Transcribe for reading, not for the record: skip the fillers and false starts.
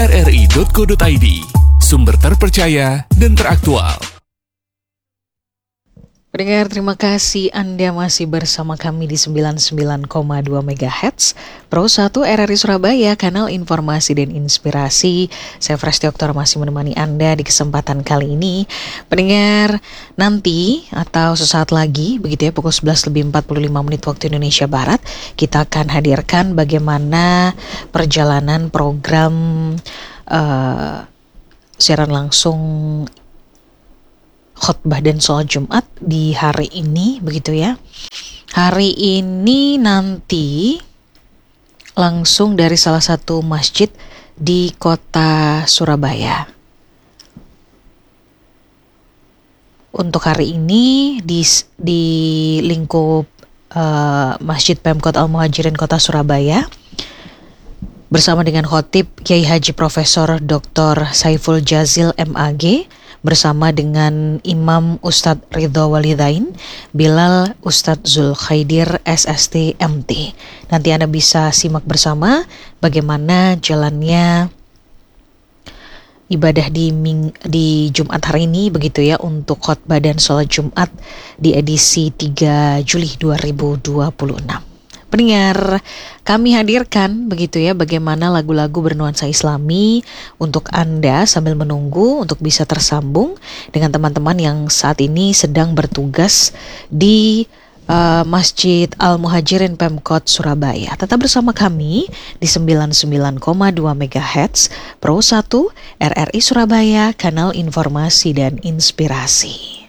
rri.co.id, sumber terpercaya dan teraktual. Pendengar, terima kasih Anda masih bersama kami di 99,2 MHz Pro 1 RRI Surabaya, kanal informasi dan inspirasi. Saya Fresti Oktor masih menemani Anda di kesempatan kali ini. Pendengar, nanti atau sesaat lagi, begitu ya, pukul 11:45 waktu Indonesia Barat, kita akan hadirkan bagaimana perjalanan program siaran langsung khotbah dan sholat Jumat di hari ini, begitu ya. Hari ini nanti langsung dari salah satu masjid di kota Surabaya. Untuk hari ini di lingkup Masjid Pemkot Al-Muhajirin Kota Surabaya, bersama dengan khotib Kiai Haji Profesor Dr. Saiful Jazil MAG, bersama dengan Imam Ustadz Ridho Walidain, Bilal Ustadz Zulkhaidir SST MT. Nanti Anda bisa simak bersama bagaimana jalannya ibadah di Jumat hari ini, begitu ya, untuk khotbah dan sholat Jumat di edisi 3 Juli 2026. Pendengar, kami hadirkan begitu ya bagaimana lagu-lagu bernuansa Islami untuk Anda sambil menunggu untuk bisa tersambung dengan teman-teman yang saat ini sedang bertugas di Masjid Al-Muhajirin Pemkot Surabaya. Tetap bersama kami di 99,2 MHz Pro 1 RRI Surabaya, kanal informasi dan inspirasi.